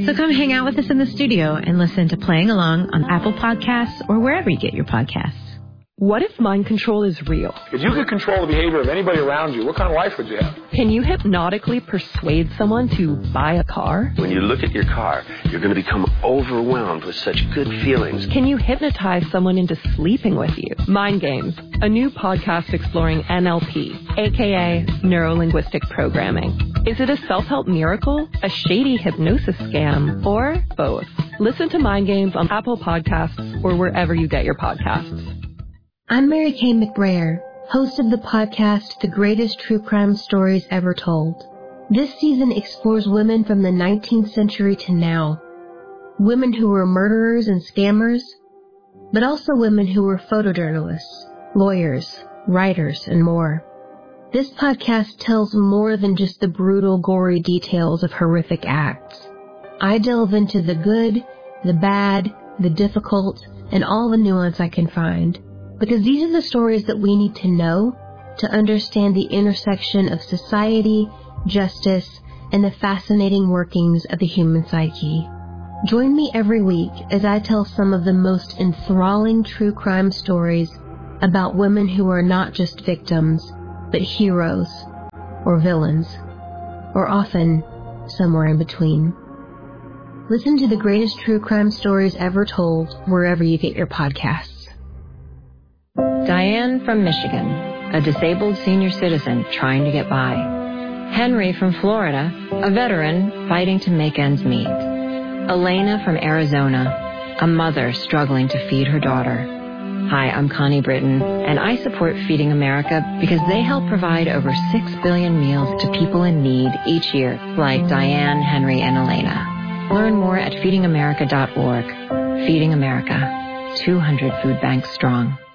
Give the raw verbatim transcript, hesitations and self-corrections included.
So come hang out with us in the studio and listen to Playing Along on Apple Podcasts or wherever you get your podcasts. What if mind control is real? If you could control the behavior of anybody around you, what kind of life would you have? Can you hypnotically persuade someone to buy a car? When you look at your car, you're going to become overwhelmed with such good feelings. Can you hypnotize someone into sleeping with you? Mind Games, a new podcast exploring N L P, aka Neuro-Linguistic Programming. Is it a self-help miracle, a shady hypnosis scam, or both? Listen to Mind Games on Apple Podcasts or wherever you get your podcasts. I'm Mary Kay McBrayer, host of the podcast The Greatest True Crime Stories Ever Told. This season explores women from the nineteenth century to now. Women who were murderers and scammers, but also women who were photojournalists, lawyers, writers, and more. This podcast tells more than just the brutal, gory details of horrific acts. I delve into the good, the bad, the difficult, and all the nuance I can find. Because these are the stories that we need to know to understand the intersection of society, justice, and the fascinating workings of the human psyche. Join me every week as I tell some of the most enthralling true crime stories about women who are not just victims, but heroes, or villains, or often somewhere in between. Listen to The Greatest True Crime Stories Ever Told wherever you get your podcasts. Diane from Michigan, a disabled senior citizen trying to get by. Henry from Florida, a veteran fighting to make ends meet. Elena from Arizona, a mother struggling to feed her daughter. Hi, I'm Connie Britton, and I support Feeding America because they help provide over six billion meals to people in need each year, like Diane, Henry, and Elena. Learn more at feeding america dot org. Feeding America, two hundred food banks strong.